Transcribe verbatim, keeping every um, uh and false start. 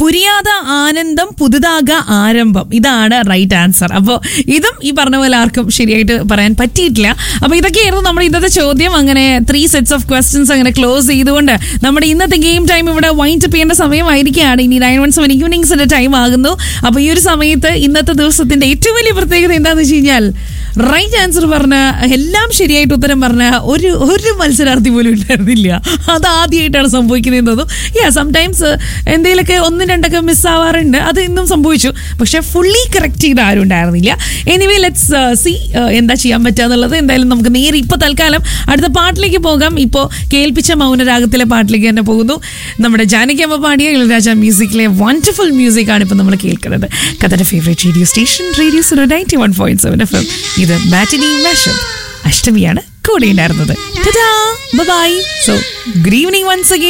പുരിയാത ആനന്ദം പുതുതാക ആരംഭം, ഇതാണ് റൈറ്റ് ആൻസർ. അപ്പോൾ ഇതും ഈ പറഞ്ഞ പോലെ ആർക്കും ശരിയായിട്ട് പറയാൻ പറ്റിയിട്ടില്ല. അപ്പോൾ ഇതൊക്കെയായിരുന്നു നമ്മുടെ ഇന്നത്തെ ചോദ്യം. അങ്ങനെ ത്രീ സെറ്റ്സ് ഓഫ് ക്വസ്റ്റ്യൻസ് അങ്ങനെ ക്ലോസ് ചെയ്തുകൊണ്ട് നമ്മുടെ ഇന്നത്തെ ഗെയിം ടൈം ഇവിടെ വൈൻഡ് അപ്പ് ചെയ്യേണ്ട സമയമായിരിക്കുകയാണ്. ഇനി നയൻ വൺ സെവൻ ഈവനിങ്സിന്റെ ടൈം ആകുന്നു. അപ്പോൾ ഈ ഒരു സമയത്ത് ഇന്നത്തെ ദിവസത്തിന്റെ ഏറ്റവും വലിയ പ്രത്യേകത എന്താണെന്ന് വെച്ച് കഴിഞ്ഞാൽ റൈറ്റ് ആൻസർ പറഞ്ഞ എല്ലാം ശരിയായിട്ട് ഉത്തരം പറഞ്ഞ ഒരു ഒരു മത്സരാർത്ഥി പോലും ഉണ്ടായിരുന്നില്ല. അത് ആദ്യമായിട്ടാണ് സംഭവിക്കുന്നതെന്നതും യാ സംടൈംസ് എന്തെങ്കിലുമൊക്കെ ഒന്നും രണ്ടൊക്കെ മിസ്സാവാറുണ്ട്. അത് ഇന്നും സംഭവിച്ചു. പക്ഷെ ഫുള്ളി കറക്റ്റ് ചെയ്ത് ആരും ഉണ്ടായിരുന്നില്ല. എനിവേ ലെറ്റ്സ് സി എന്താ ചെയ്യാൻ പറ്റുക എന്നുള്ളത്. എന്തായാലും നമുക്ക് നേരെ ഇപ്പോൾ തൽക്കാലം അടുത്ത പാട്ടിലേക്ക് പോകാം. ഇപ്പോൾ കേൾപ്പിച്ച മൗനരാഗത്തിലെ പാട്ടിലേക്ക് തന്നെ പോകുന്നു. നമ്മുടെ ജാനകിയമ്മ പാടിയ ഇളയരാജ മ്യൂസിക്കിലെ വണ്ടർഫുൾ മ്യൂസിക് ആണ് ഇപ്പോൾ നമ്മൾ കേൾക്കുന്നത്. കഥയുടെ favourite radio station radio zero ninety one point seven F M. ഇത് മാറ്റിനി മാഷപ്പ്. അഷ്ടമിയാണ് കൂടെ ഉണ്ടായിരുന്നത്. By. So good evening once again.